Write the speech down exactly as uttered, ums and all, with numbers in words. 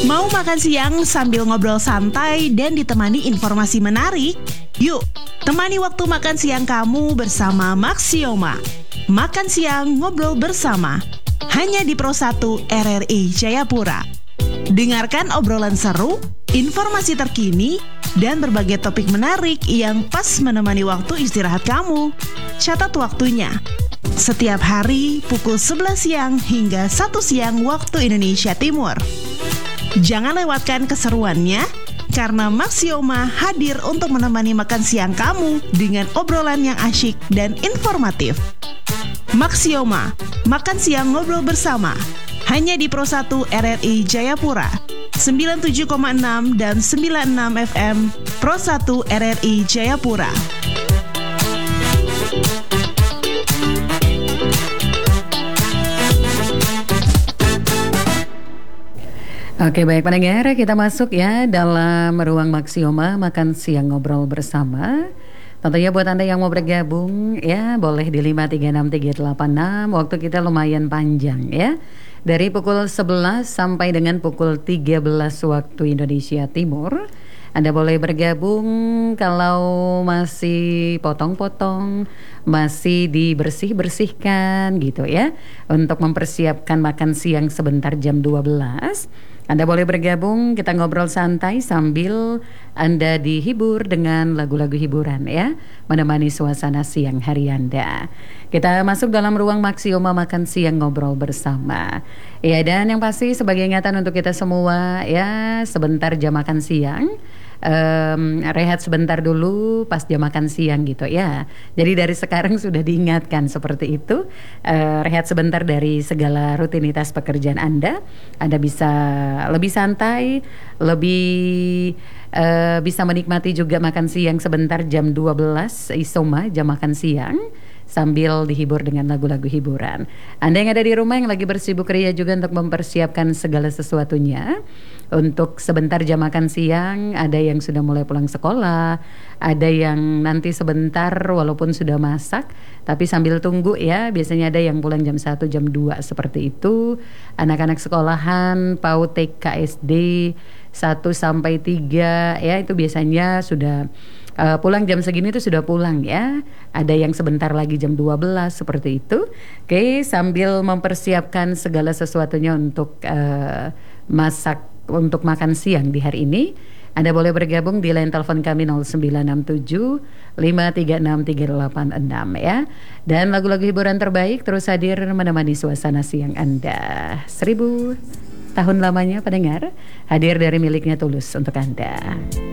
Mau makan siang sambil ngobrol santai dan ditemani informasi menarik? Yuk, temani waktu makan siang kamu bersama Maxioma. Makan siang ngobrol bersama, hanya di Pro satu R R I Jayapura. Dengarkan obrolan seru, informasi terkini, dan berbagai topik menarik yang pas menemani waktu istirahat kamu. Catat waktunya. Setiap hari pukul sebelas siang hingga satu siang waktu Indonesia Timur. Jangan lewatkan keseruannya, karena Maxioma hadir untuk menemani makan siang kamu dengan obrolan yang asyik dan informatif. Maxioma, makan siang ngobrol bersama, hanya di Pro satu R R I Jayapura, sembilan puluh tujuh koma enam dan sembilan puluh enam F M, Pro satu R R I Jayapura. Oke, baik pendengar, kita masuk ya dalam ruang Maxioma makan siang ngobrol bersama. Tentunya buat Anda yang mau bergabung ya boleh di lima tiga enam tiga delapan enam. Waktu kita lumayan panjang ya. Dari pukul sebelas sampai dengan pukul tiga belas waktu Indonesia Timur. Anda boleh bergabung kalau masih potong-potong, masih dibersih-bersihkan gitu ya. Untuk mempersiapkan makan siang sebentar jam dua belas. Anda boleh bergabung, kita ngobrol santai sambil Anda dihibur dengan lagu-lagu hiburan ya, menemani suasana siang hari Anda. Kita masuk dalam ruang Maxioma makan siang ngobrol bersama. Ya, dan yang pasti sebagai ingatan untuk kita semua ya, sebentar jam makan siang. Um, rehat sebentar dulu pas jam makan siang gitu ya. Jadi dari sekarang sudah diingatkan seperti itu. uh, Rehat sebentar dari segala rutinitas pekerjaan Anda. Anda bisa lebih santai, lebih uh, bisa menikmati juga makan siang sebentar jam dua belas Isoma, jam makan siang, sambil dihibur dengan lagu-lagu hiburan. Anda yang ada di rumah yang lagi bersibuk ria juga untuk mempersiapkan segala sesuatunya untuk sebentar jam makan siang. Ada yang sudah mulai pulang sekolah, ada yang nanti sebentar walaupun sudah masak tapi sambil tunggu ya. Biasanya ada yang pulang jam satu, jam dua seperti itu. Anak-anak sekolahan, PAUD, T K, S D satu sampai tiga ya, itu biasanya sudah Uh, pulang jam segini itu sudah pulang ya. Ada yang sebentar lagi jam dua belas seperti itu. Oke, sambil mempersiapkan segala sesuatunya untuk uh, masak, untuk makan siang di hari ini. Anda boleh bergabung di line telepon kami nol sembilan enam tujuh lima tiga enam tiga delapan enam ya. Dan lagu-lagu hiburan terbaik terus hadir menemani suasana siang Anda. Seribu tahun lamanya pendengar hadir dari miliknya Tulus untuk Anda.